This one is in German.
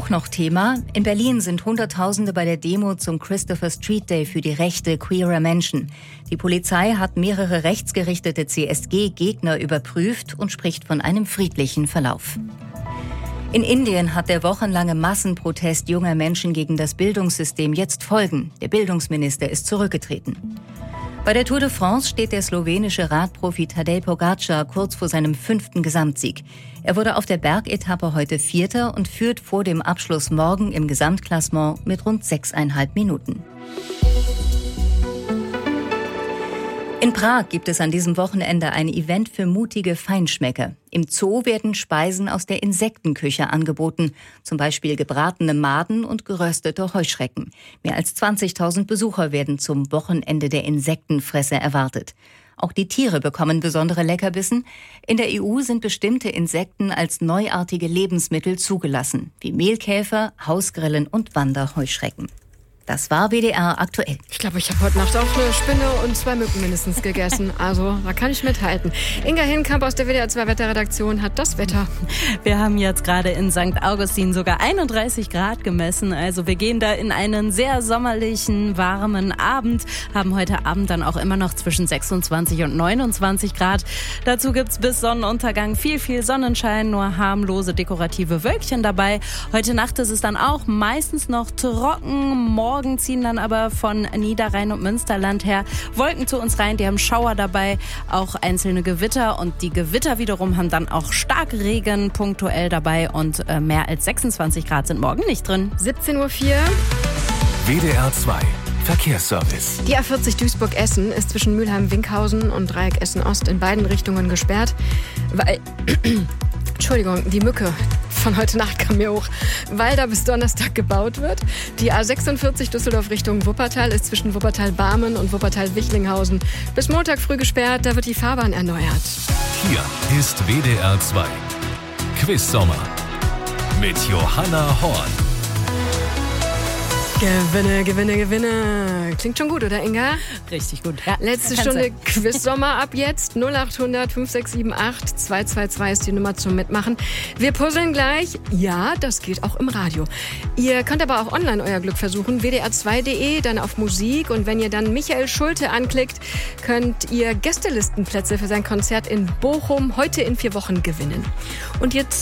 Auch noch Thema: In Berlin sind Hunderttausende bei der Demo zum Christopher Street Day für die Rechte queerer Menschen. Die Polizei hat mehrere rechtsgerichtete CSG-Gegner überprüft und spricht von einem friedlichen Verlauf. In Indien hat der wochenlange Massenprotest junger Menschen gegen das Bildungssystem jetzt Folgen. Der Bildungsminister ist zurückgetreten. Bei der Tour de France steht der slowenische Radprofi Tadej Pogačar kurz vor seinem 5. Gesamtsieg. Er wurde auf der Bergetappe heute Vierter und führt vor dem Abschluss morgen im Gesamtklassement mit rund 6,5 Minuten. In Prag gibt es an diesem Wochenende ein Event für mutige Feinschmecker. Im Zoo werden Speisen aus der Insektenküche angeboten, zum Beispiel gebratene Maden und geröstete Heuschrecken. Mehr als 20.000 Besucher werden zum Wochenende der Insektenfresser erwartet. Auch die Tiere bekommen besondere Leckerbissen. In der EU sind bestimmte Insekten als neuartige Lebensmittel zugelassen, wie Mehlkäfer, Hausgrillen und Wanderheuschrecken. Das war WDR aktuell. Ich glaube, ich habe heute Nacht auch eine Spinne und 2 Mücken mindestens gegessen. Also, da kann ich mithalten. Inga Hinkamp aus der WDR 2 Wetterredaktion hat das Wetter. Wir haben jetzt gerade in St. Augustin sogar 31 Grad gemessen. Also wir gehen da in einen sehr sommerlichen, warmen Abend. Haben heute Abend dann auch immer noch zwischen 26 und 29 Grad. Dazu gibt's bis Sonnenuntergang viel Sonnenschein, nur harmlose dekorative Wölkchen dabei. Heute Nacht ist es dann auch meistens noch trocken. Morgen ziehen dann aber von Niederrhein und Münsterland her Wolken zu uns rein. Die haben Schauer dabei, auch einzelne Gewitter. Und die Gewitter wiederum haben dann auch Starkregen punktuell dabei. Und mehr als 26 Grad sind morgen nicht drin. 17:04 Uhr. WDR 2 Verkehrsservice. Die A40 Duisburg-Essen ist zwischen Mülheim-Winkhausen und Dreieck Essen-Ost in beiden Richtungen gesperrt, weil... Entschuldigung, die Mücke von heute Nacht kam mir hoch, weil da bis Donnerstag gebaut wird. Die A46 Düsseldorf Richtung Wuppertal ist zwischen Wuppertal-Barmen und Wuppertal-Wichlinghausen bis Montag früh gesperrt, da wird die Fahrbahn erneuert. Hier ist WDR 2 Quiz-Sommer mit Johanna Horn. Gewinne. Klingt schon gut, oder Inga? Richtig gut. Ja, letzte Stunde Quiz-Sommer ab jetzt. 0800 5678 222 ist die Nummer zum Mitmachen. Wir puzzeln gleich. Ja, das geht auch im Radio. Ihr könnt aber auch online euer Glück versuchen. WDR2.de, dann auf Musik. Und wenn ihr dann Michael Schulte anklickt, könnt ihr Gästelistenplätze für sein Konzert in Bochum heute in 4 Wochen gewinnen. Und jetzt